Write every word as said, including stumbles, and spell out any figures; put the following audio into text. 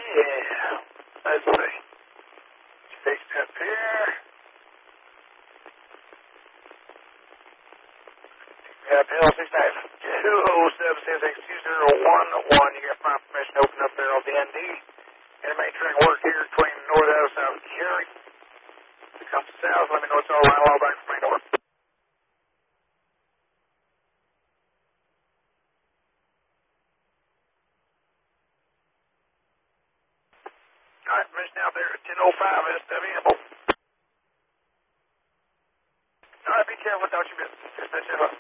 Yeah. Let's see. Fix up here. We have L six nine two oh seven six six two zero one one. You got my permission to open up there on the N D. And main train work here between North and South Cary. If it comes south, let me know it's all right. I'll back from main north. All right, permission out there at ten oh five S W. All right, be careful. Don't you miss. Just let you know.